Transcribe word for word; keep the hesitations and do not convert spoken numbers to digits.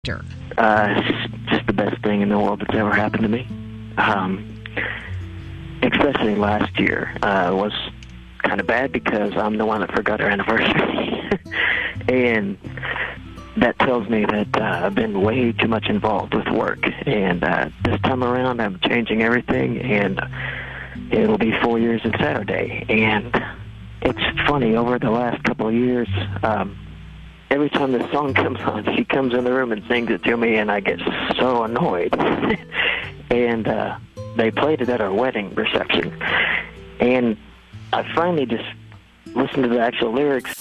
Uh, it's just the best thing in the world that's ever happened to me. Um, especially last year uh, was kind of bad because I'm the one that forgot our anniversary. And that tells me that uh, I've been way too much involved with work. And uh, this time around, I'm changing everything, and it'll be four years on Saturday. And it's funny, over the last couple of years, um, every time this song comes on, she comes in the room and sings it to me, and I get so annoyed. And uh, they played it at our wedding reception. And I finally just listened to the actual lyrics.